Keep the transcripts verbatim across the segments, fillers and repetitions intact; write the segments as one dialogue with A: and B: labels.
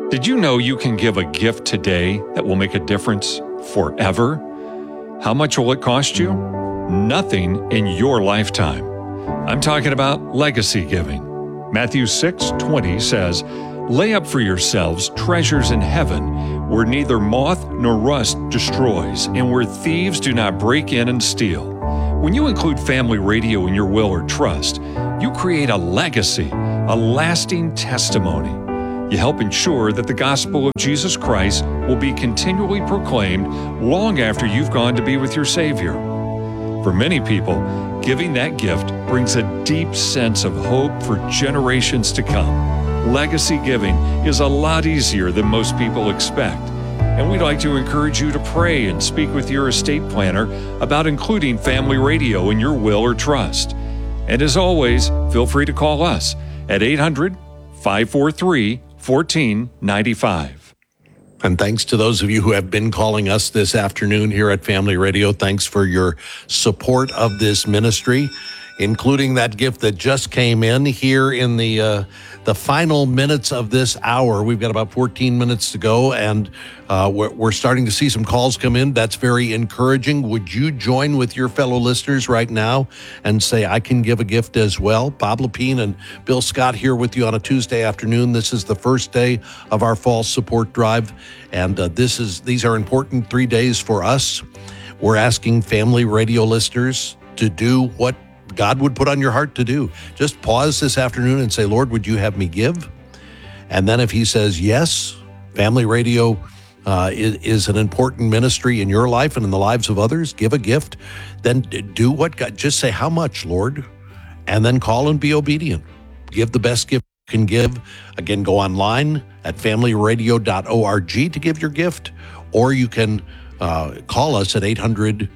A: Did you know you can give a gift today that will make a difference forever? How much will it cost you? Nothing in your lifetime. I'm talking about legacy giving. Matthew six twenty says, "Lay up for yourselves treasures in heaven, where neither moth nor rust destroys, and where thieves do not break in and steal." When you include Family Radio in your will or trust, you create a legacy, a lasting testimony. You help ensure that the gospel of Jesus Christ will be continually proclaimed long after you've gone to be with your Savior. For many people, giving that gift brings a deep sense of hope for generations to come. Legacy giving is a lot easier than most people expect. And we'd like to encourage you to pray and speak with your estate planner about including Family Radio in your will or trust. And as always, feel free to call us at eight hundred, five four three, one four nine five.
B: And thanks to those of you who have been calling us this afternoon here at Family Radio. Thanks for your support of this ministry, including that gift that just came in here in the uh, the final minutes of this hour. We've got about fourteen minutes to go, and uh, we're, we're starting to see some calls come in. That's very encouraging. Would you join with your fellow listeners right now and say, I can give a gift as well? Bob Lepine and Bill Scott here with you on a Tuesday afternoon. This is the first day of our fall support drive, and uh, this is these are important three days for us. We're asking Family Radio listeners to do what God would put on your heart to do. Just pause this afternoon and say, Lord, would you have me give? And then if he says yes, Family Radio uh, is, is an important ministry in your life and in the lives of others, give a gift, then do what God, just say, how much, Lord? And then call and be obedient. Give the best gift you can give. Again, go online at family radio dot org to give your gift, or you can uh, call us at eight hundred,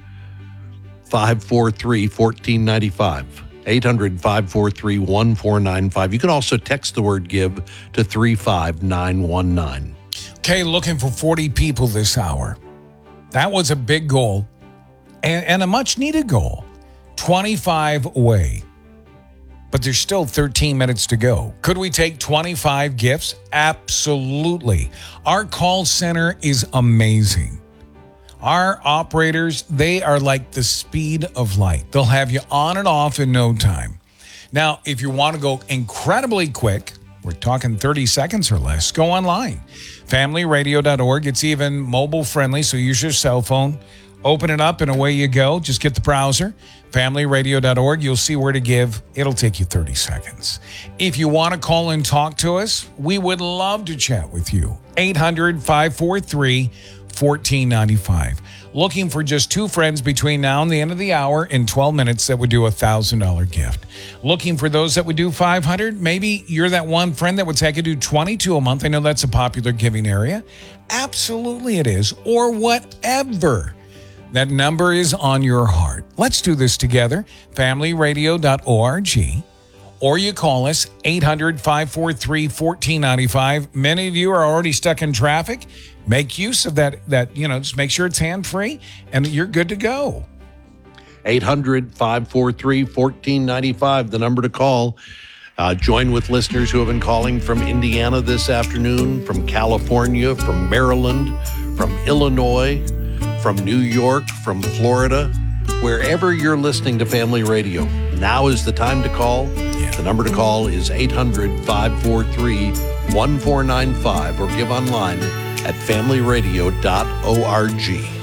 B: five four three, one four nine five. eight hundred, five four three, one four nine five. You can also text the word give to three five nine one nine.
C: Okay, looking for forty people this hour. That was a big goal and, and a much needed goal. twenty-five away. But there's still thirteen minutes to go. Could we take twenty-five gifts? Absolutely. Our call center is amazing. Our operators, they are like the speed of light. They'll have you on and off in no time. Now, if you want to go incredibly quick, we're talking thirty seconds or less, go online. family radio dot org. It's even mobile friendly, so use your cell phone. Open it up and away you go. Just get the browser, family radio dot org. You'll see where to give. It'll take you thirty seconds. If you want to call and talk to us, we would love to chat with you. eight hundred, five four three, one four nine five. Looking for just two friends between now and the end of the hour in twelve minutes that would do a one thousand dollars gift. Looking for those that would do five hundred. Maybe you're that one friend that would say I could do twenty-two a month. I know that's a popular giving area. Absolutely it is. Or whatever. That number is on your heart. Let's do this together. family radio dot org. Or you call us, eight hundred, five four three, one four nine five. Many of you are already stuck in traffic. Make use of that, that you know, just make sure it's hand-free, and you're good to go.
B: eight hundred, five four three, one four nine five, the number to call. Uh, join with listeners who have been calling from Indiana this afternoon, from California, from Maryland, from Illinois, from New York, from Florida. Wherever you're listening to Family Radio, now is the time to call. Yeah. The number to call is eight hundred, five four three, one four nine five, or give online at family radio dot org.